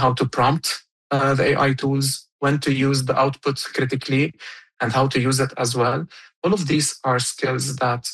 how to prompt the AI tools, when to use the output critically, and how to use it as well. All of these are skills that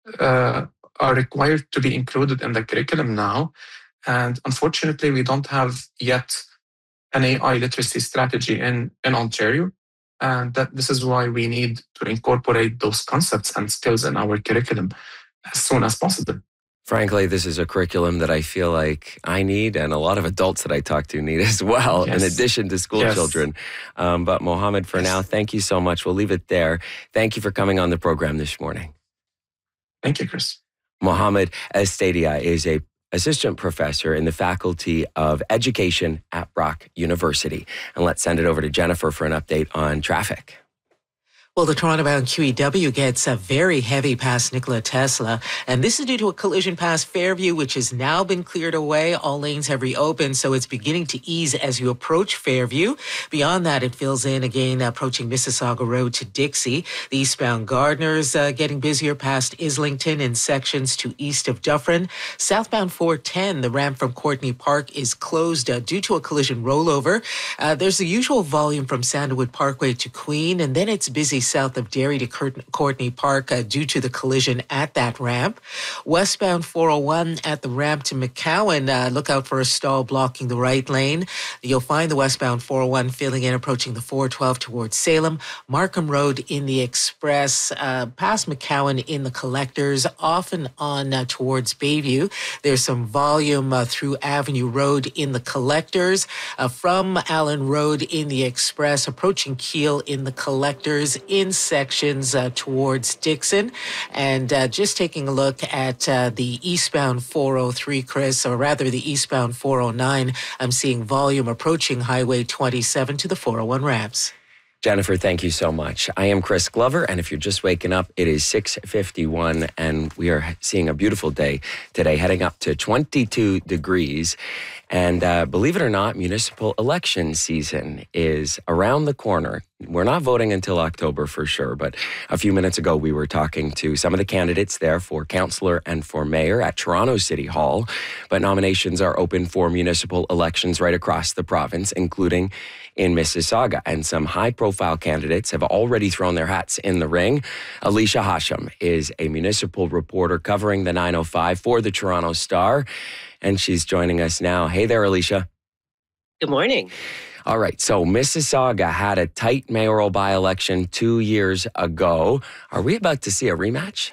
are required to be included in the curriculum now. And unfortunately, we don't have yet an AI literacy strategy in Ontario. And this is why we need to incorporate those concepts and skills in our curriculum as soon as possible. Frankly, this is a curriculum that I feel like I need, and a lot of adults that I talk to need as well, in addition to school children. But Mohammed, for now, thank you so much. We'll leave it there. Thank you for coming on the program this morning. Thank you, Chris. Mohammed Estadia is a assistant professor in the Faculty of Education at Brock University. And let's send it over to Jennifer for an update on traffic. Well, the Toronto-bound QEW gets very heavy past Nikola Tesla, and this is due to a collision past Fairview, which has now been cleared away. All lanes have reopened, so it's beginning to ease as you approach Fairview. Beyond that, it fills in again approaching Mississauga Road to Dixie. The eastbound Gardner's getting busier past Islington in sections to east of Dufferin. Southbound 410, the ramp from Courtney Park is closed due to a collision rollover. There's the usual volume from Sandalwood Parkway to Queen, and then it's busy south of Derry to Courtney Park due to the collision at that ramp. Westbound 401 at the ramp to McCowan, look out for a stall blocking the right lane. You'll find the westbound 401 filling in approaching the 412 towards Salem. Markham Road in the Express, past McCowan in the Collectors, off and on towards Bayview. There's some volume through Avenue Road in the Collectors. From Allen Road in the Express, approaching Keele in the Collectors, in sections towards Dixon. And just taking a look at the eastbound 403, Chris, or rather the eastbound 409, I'm seeing volume approaching Highway 27 to the 401 ramps. Jennifer, thank you so much. I am Chris Glover, and if you're just waking up, it is 6:51, and we are seeing a beautiful day today, heading up to 22 degrees. And believe it or not, municipal election season is around the corner. We're not voting until October for sure, but a few minutes ago we were talking to some of the candidates there for councillor and for mayor at Toronto City Hall. But nominations are open for municipal elections right across the province, including in Mississauga. And some high-profile candidates have already thrown their hats in the ring. Alicia Hasham is a municipal reporter covering the 905 for the Toronto Star, and she's joining us now. Hey there, Alicia. Good morning. All right, so Mississauga had a tight mayoral by-election 2 years ago. Are we about to see a rematch?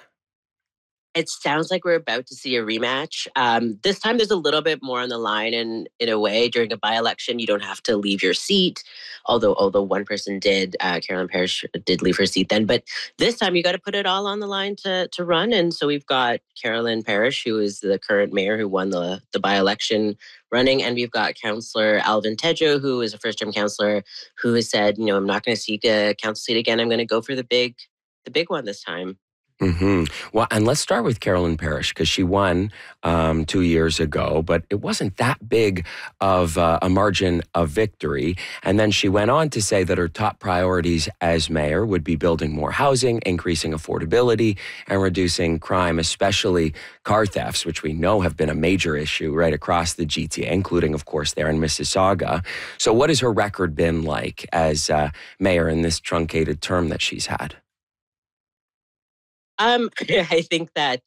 It sounds like we're about to see a rematch. This time there's a little bit more on the line, and in a way, during a by-election, you don't have to leave your seat, although one person did. Carolyn Parrish did leave her seat then. But this time you got to put it all on the line to run. And so we've got Carolyn Parrish, who is the current mayor who won the by-election, running. And we've got Councillor Alvin Tedjo, who is a first-term councillor, who has said, I'm not going to seek a council seat again. I'm going to go for the big one this time. Mm-hmm. Well, and let's start with Carolyn Parrish, because she won 2 years ago, but it wasn't that big of a margin of victory. And then she went on to say that her top priorities as mayor would be building more housing, increasing affordability, and reducing crime, especially car thefts, which we know have been a major issue right across the GTA, including, of course, there in Mississauga. So what has her record been like as mayor in this truncated term that she's had? I think that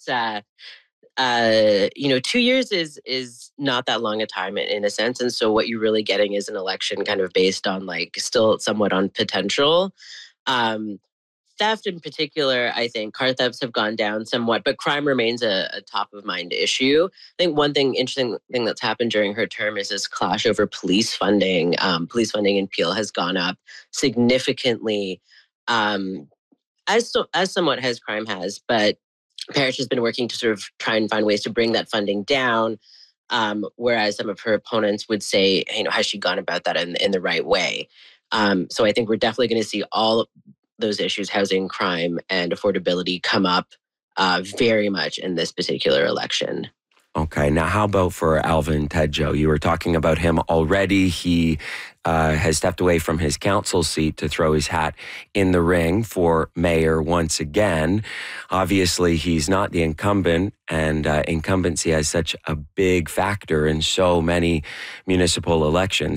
2 years is not that long a time in a sense, and so what you're really getting is an election kind of based on still somewhat on potential. Theft in particular, I think car thefts have gone down somewhat, but crime remains a top of mind issue. I think one interesting thing that's happened during her term is this clash over police funding. Police funding in Peel has gone up significantly. As somewhat as crime has, but Parrish has been working to sort of try and find ways to bring that funding down, whereas some of her opponents would say, has she gone about that in the right way? So I think we're definitely going to see all those issues, housing, crime, and affordability, come up very much in this particular election. Okay, now how about for Alvin Tedjo? You were talking about him already. He has stepped away from his council seat to throw his hat in the ring for mayor once again. Obviously, he's not the incumbent, and incumbency has such a big factor in so many municipal elections.